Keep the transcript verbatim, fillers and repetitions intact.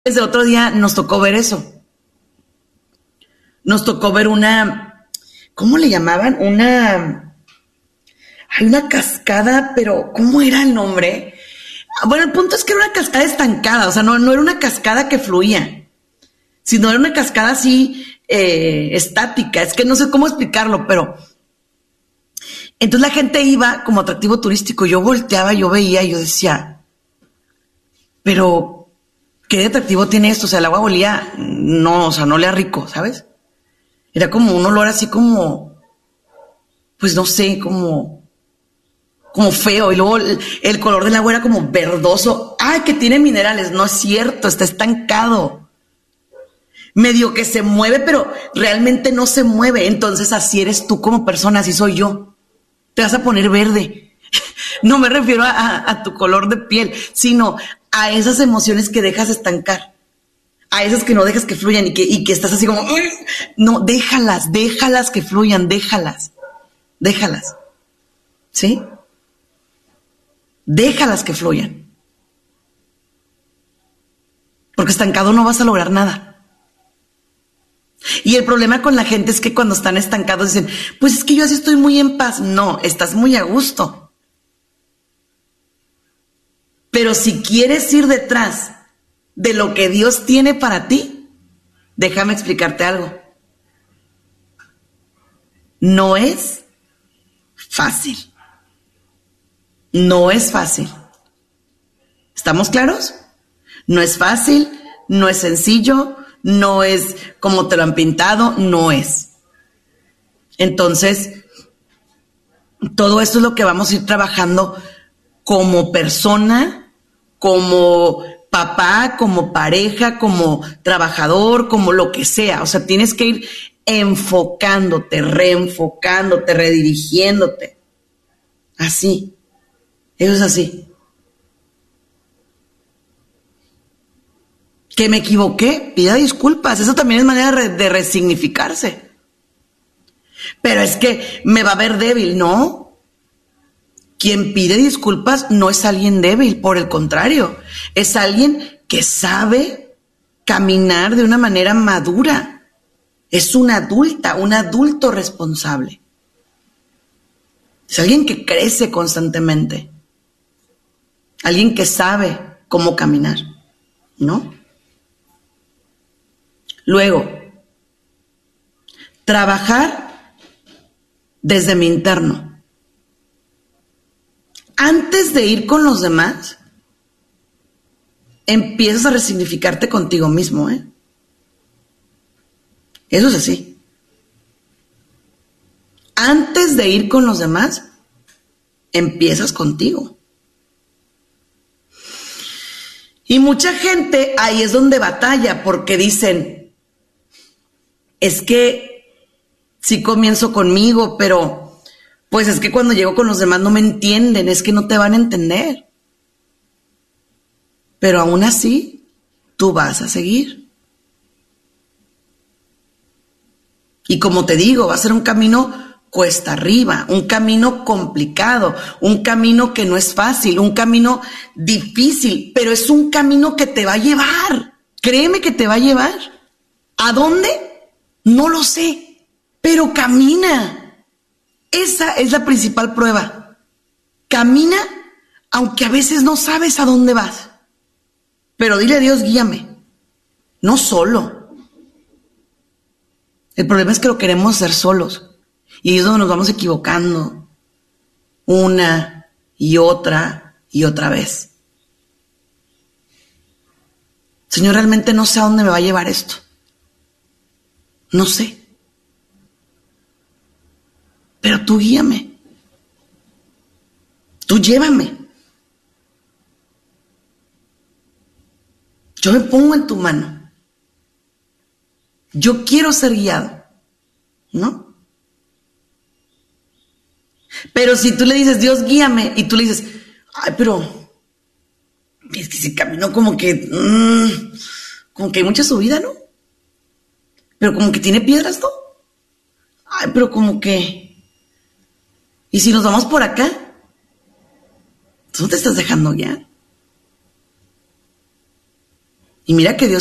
Desde el otro día nos tocó ver eso. Nos tocó ver una, ¿cómo le llamaban? Una, hay una cascada, pero ¿cómo era el nombre? Bueno, el punto es que era una cascada estancada, o sea, no, no era una cascada que fluía, sino era una cascada así eh, estática. Es que no sé cómo explicarlo, pero entonces la gente iba como atractivo turístico. Yo volteaba, yo veía, y yo decía, pero ¿qué de atractivo tiene esto? O sea, el agua olía, no, o sea, no olía rico, ¿sabes? Era como un olor así como, pues no sé, como, como feo. Y luego el, el color del agua era como verdoso. ¡Ay, que tiene minerales! No es cierto, está estancado. Medio que se mueve, pero realmente no se mueve. Entonces así eres tú como persona, así soy yo. Te vas a poner verde. No me refiero a, a, a tu color de piel, sino a esas emociones que dejas estancar. A esas que no dejas que fluyan y que, y que estás así como, ¡uy! No, déjalas, déjalas que fluyan, déjalas, déjalas, ¿sí? Déjalas que fluyan. Porque estancado no vas a lograr nada. Y el problema con la gente es que cuando están estancados dicen, pues es que yo así estoy muy en paz. No, estás muy a gusto. Pero si quieres ir detrás de lo que Dios tiene para ti, déjame explicarte algo. No es fácil. No es fácil. ¿Estamos claros? No es fácil, no es sencillo, no es como te lo han pintado, no es. Entonces, todo esto es lo que vamos a ir trabajando como persona, como papá, como pareja, como trabajador, como lo que sea. O sea, tienes que ir enfocándote, reenfocándote, redirigiéndote. Así. Eso es así. Que me equivoqué, pida disculpas. Eso también es manera de, de resignificarse. Pero es que me va a ver débil, ¿no? Quien pide disculpas no es alguien débil, por el contrario, es alguien que sabe caminar de una manera madura. Es una adulta, un adulto responsable. Es alguien que crece constantemente. Alguien que sabe cómo caminar, ¿no? Luego, trabajar desde mi interno. Antes de ir con los demás, empiezas a resignificarte contigo mismo, ¿eh? Eso es así. Antes de ir con los demás, empiezas contigo. Y mucha gente ahí es donde batalla, porque dicen, es que sí comienzo conmigo, pero pues es que cuando llego con los demás no me entienden, es que no te van a entender. Pero aún así, tú vas a seguir. Y como te digo, va a ser un camino cuesta arriba, un camino complicado, un camino que no es fácil, un camino difícil, pero es un camino que te va a llevar. Créeme que te va a llevar. ¿A dónde? No lo sé, pero camina. Esa es la principal prueba. Camina, aunque a veces no sabes a dónde vas. Pero dile a Dios, guíame. No solo. El problema es que lo queremos hacer solos. Y ahí es donde nos vamos equivocando. Una y otra y otra vez. Señor, realmente no sé a dónde me va a llevar esto. No sé. Pero tú guíame. Tú llévame. Yo me pongo en tu mano. Yo quiero ser guiado, ¿no? Pero si tú le dices, Dios, guíame, y tú le dices, ay, pero es que si camino como que, mmm, como que hay mucha subida, ¿no? Pero como que tiene piedras, ¿no? Ay, pero como que, ¿y si nos vamos por acá? Tú no te estás dejando guiar. Y mira que Dios